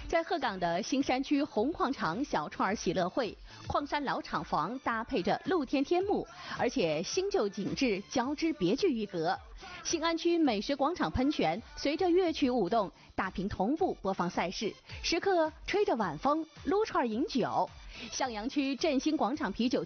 在鹤岗的新山区红矿场小串喜乐汇，矿山老厂房搭配着露天天幕，而且新旧景致交织，别具一格。新安区美食广场喷泉随着乐曲舞动，大屏同步播放赛事，食客吹着晚风撸串饮酒。向阳区振兴广场啤酒